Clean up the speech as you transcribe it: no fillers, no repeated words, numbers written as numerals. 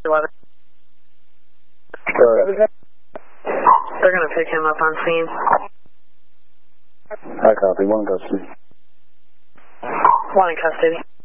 11. They're going to pick him up on scene. I copy. 1 in custody. 1 in custody.